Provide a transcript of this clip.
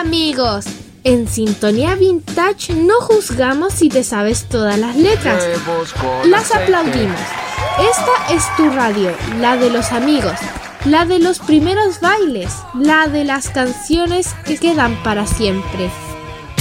amigos! En Sintonía Vintage no juzgamos si te sabes todas las letras. Las aplaudimos. Esta es tu radio, la de los amigos, la de los primeros bailes, la de las canciones que quedan para siempre.